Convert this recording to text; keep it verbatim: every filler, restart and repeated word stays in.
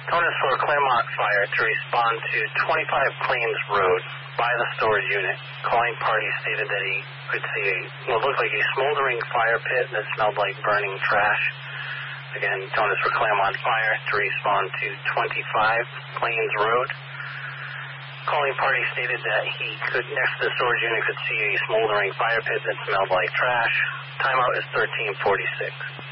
Bonus for Claremont Fire to respond to twenty-five Plains Road by the storage unit. Calling party stated that he could see a, what looked like a smoldering fire pit that smelled like burning trash. Again, bonus for Claremont Fire to respond to twenty-five Plains Road. Calling party stated that he could, next to the storage unit, could see a smoldering fire pit that smelled like trash. Timeout is thirteen forty-six.